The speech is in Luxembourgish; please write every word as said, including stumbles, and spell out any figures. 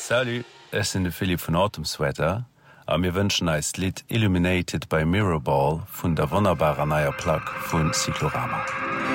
Salut, es sind de Philipp von Autumnsweater, a mir wünschen als Lied Illuminated by Mirrorball vun der wunderbarer neuer Plaque vun Cyclorama.